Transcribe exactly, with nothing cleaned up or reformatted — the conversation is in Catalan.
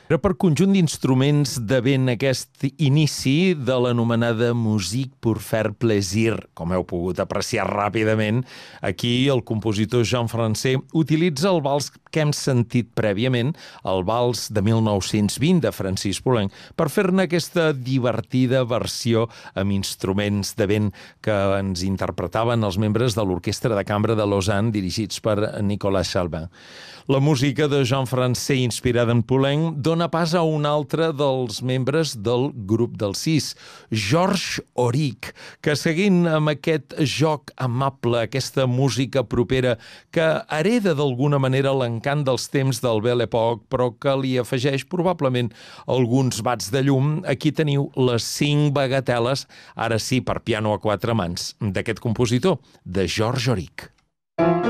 Era per conjunt d'instruments de vent aquest inici de l'anomenada Musique pour faire plaisir. Com heu pogut apreciar ràpidament, aquí el compositor Jean Francé utilitza el vals que hem sentit prèviament, el vals de mil nou-cents vint de Francis Poulenc, per fer-ne aquesta divertida versió amb instruments de vent que ens interpretaven els membres de l'Orquestra de Cambra de Lausanne, dirigits per Nicolas Chalvin. La música de Jean Francé, inspirada en Poulenc, dona pas a un altre dels membres del grup dels sis, Georges Auric, que seguint amb aquest joc amable, aquesta música propera, que hereda d'alguna manera l'encant dels temps del Belle Époque, però que li afegeix probablement alguns bats de llum, aquí teniu les cinc bagateles, ara sí per piano a quatre mans, d'aquest compositor, de Georges Auric.